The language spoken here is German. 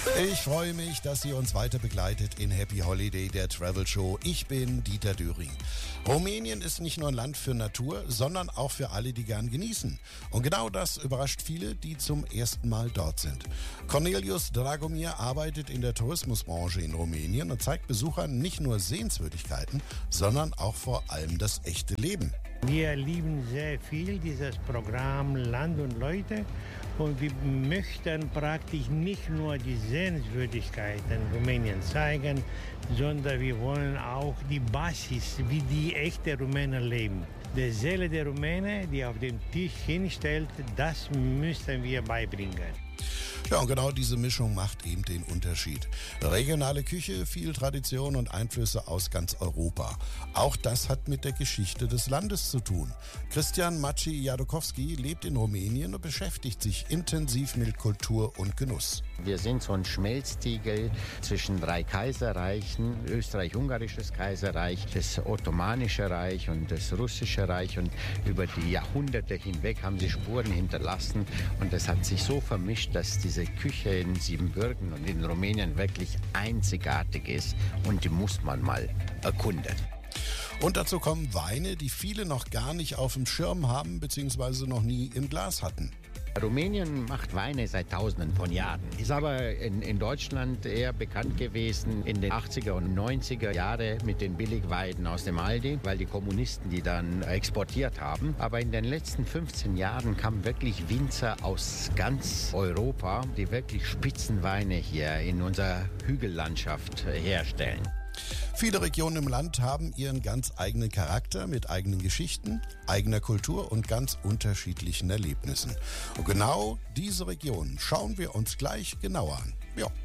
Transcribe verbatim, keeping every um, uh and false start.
Ich freue mich, dass ihr uns weiter begleitet in Happy Holiday, der Travel Show. Ich bin Dieter Döring. Rumänien ist nicht nur ein Land für Natur, sondern auch für alle, die gern genießen. Und genau das überrascht viele, die zum ersten Mal dort sind. Cornelius Dragomir arbeitet in der Tourismusbranche in Rumänien und zeigt Besuchern nicht nur Sehenswürdigkeiten, sondern auch vor allem das echte Leben. Wir lieben sehr viel dieses Programm Land und Leute und wir möchten praktisch nicht nur die Sehenswürdigkeiten Rumänien zeigen, sondern wir wollen auch die Basis, wie die echten Rumänen leben. Die Seele der Rumänen, die auf dem Tisch hinstellt, das müssen wir beibringen. Ja, und genau diese Mischung macht eben den Unterschied. Regionale Küche, viel Tradition und Einflüsse aus ganz Europa. Auch das hat mit der Geschichte des Landes zu tun. Christian Maci-Jadokowski lebt in Rumänien und beschäftigt sich intensiv mit Kultur und Genuss. Wir sind so ein Schmelztiegel zwischen drei Kaiserreichen, Österreich-Ungarisches Kaiserreich, das Ottomanische Reich und das Russische Reich. Und über die Jahrhunderte hinweg haben sie Spuren hinterlassen. Und das hat sich so vermischt, dass diese Küche in Siebenbürgen und in Rumänien wirklich einzigartig ist. Und die muss man mal erkunden. Und dazu kommen Weine, die viele noch gar nicht auf dem Schirm haben bzw. noch nie im Glas hatten. Rumänien macht Weine seit Tausenden von Jahren. Ist aber in, in Deutschland eher bekannt gewesen in den achtziger und neunziger Jahren mit den Billigweinen aus dem Aldi, weil die Kommunisten die dann exportiert haben. Aber in den letzten fünfzehn Jahren kamen wirklich Winzer aus ganz Europa, die wirklich Spitzenweine hier in unserer Hügellandschaft herstellen. Viele Regionen im Land haben ihren ganz eigenen Charakter mit eigenen Geschichten, eigener Kultur und ganz unterschiedlichen Erlebnissen. Und genau diese Regionen schauen wir uns gleich genauer an. Ja.